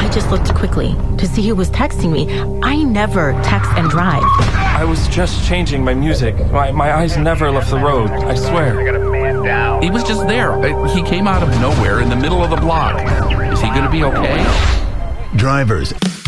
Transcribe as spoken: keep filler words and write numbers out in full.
just looked quickly to see who was texting me. I never text and drive. I was just changing my music. My, my eyes never left the road, I swear. He was just there. He came out of nowhere in the middle of the block. Is he going to be okay? Drivers.